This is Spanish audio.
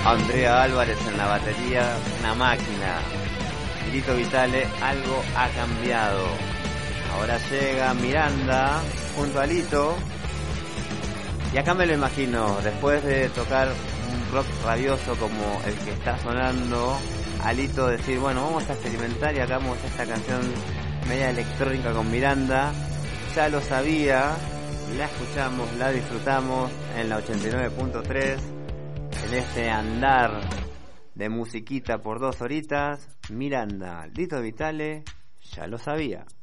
Andrea Álvarez en la batería, una máquina. Lito Vitale, algo ha cambiado. Ahora llega Miranda junto a Lito. Y acá me lo imagino, después de tocar un rock rabioso como el que está sonando, a Lito decir, bueno, vamos a experimentar y hagamos esta canción media electrónica con Miranda. Ya lo sabía, la escuchamos, la disfrutamos en la 89.3, en este andar de musiquita por 2 horitas. Miranda, Lito Vitale, ya lo sabía.